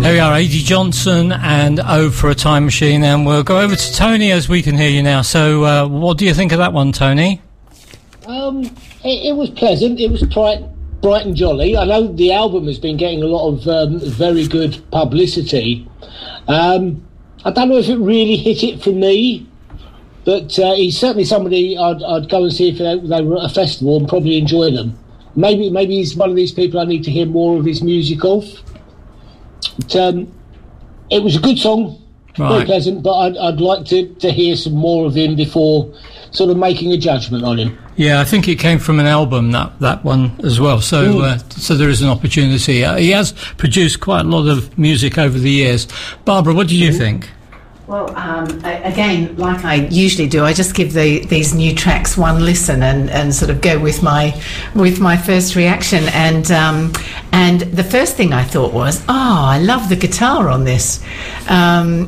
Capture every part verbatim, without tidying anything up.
There we are, A D Johnson and Ode for a Time Machine, and we'll go over to Tony as we can hear you now. So uh, what do you think of that one, Tony? Um, it, it was pleasant. It was bright, bright and jolly. I know the album has been getting a lot of um, very good publicity. Um, I don't know if it really hit it for me, but uh, he's certainly somebody I'd, I'd go and see if they, they were at a festival and probably enjoy them. Maybe maybe he's one of these people I need to hear more of his music of. But, um, it was a good song, right. Very pleasant, but I'd, I'd like to, to hear some more of him before sort of making a judgment on him. Yeah, I think it came from an album, that, that one as well, so mm. uh, so there is an opportunity. Uh, he has produced quite a lot of music over the years. Barbara, what did you mm. think? Well, um, again, like I usually do, I just give the, these new tracks one listen and, and sort of go with my with my first reaction. And um, and the first thing I thought was, oh, I love the guitar on this. Um,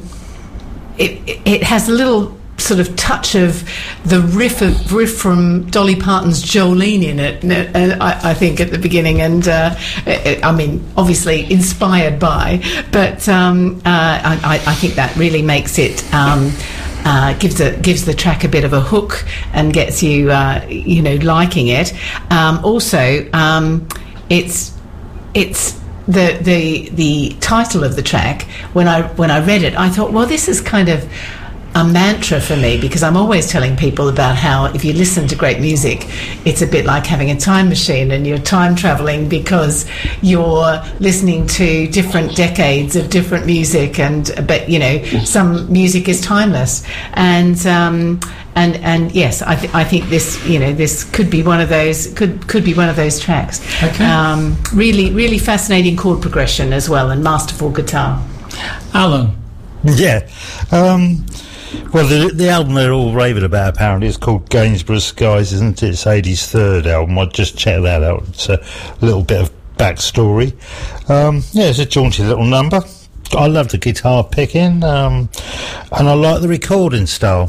it it has a little sort of touch of the riff of, riff from Dolly Parton's Jolene in it, uh, I, I think, at the beginning, and uh, it, I mean, obviously inspired by, but um, uh, I, I think that really makes it um, uh, gives a, gives the track a bit of a hook and gets you uh, you know liking it. Um, also, um, it's it's. The, the the title of the track, when I when I read it, I thought, well, this is kind of a mantra for me, because I'm always telling people about how if you listen to great music, it's a bit like having a time machine and you're time traveling because you're listening to different decades of different music, and but you know some music is timeless, and um, and and yes, I, th- I think this you know this could be one of those could could be one of those tracks. Okay. Um, really really fascinating chord progression as well, and masterful guitar. Alan. Yeah. Um, Well, the, the album they're all raving about, apparently, is called Gainsborough Skies, isn't it? It's Adie's third album. I'd just check that out. It's a little bit of backstory. Um, yeah, it's a jaunty little number. I love the guitar picking, um, and I like the recording style.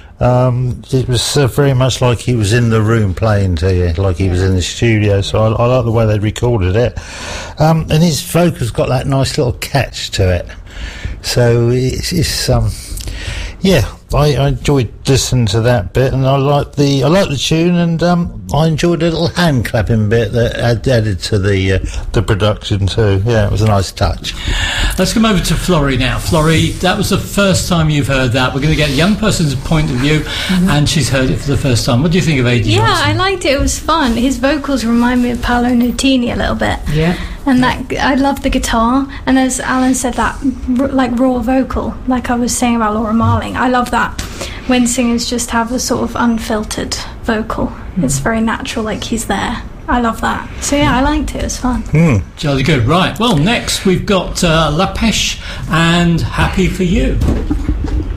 Um, it was uh, very much like he was in the room playing to you, like he was in the studio, so I, I like the way they recorded it. Um, and his vocals got that nice little catch to it. So it's... it's um, Yeah, I, I enjoyed listening to that bit, and I like the I like the tune, and um, I enjoyed the little hand clapping bit that ad- added to the uh, the production too. Yeah, it was a nice touch. Let's come over to Florrie now. Florrie, that was the first time you've heard that. We're going to get a young person's point of view, mm-hmm. and she's heard it for the first time. What do you think of A D Yeah, Johnson? I liked it. It was fun. His vocals remind me of Paolo Nutini a little bit. Yeah. And that I love the guitar, and as Alan said, that r- like raw vocal, like I was saying about Laura Marling. I love that when singers just have a sort of unfiltered vocal. Mm. It's very natural, like he's there. I love that. So yeah, I liked it. It was fun. Mm. Jolly good. Right. Well, next we've got uh, La Pêche and Happy for You.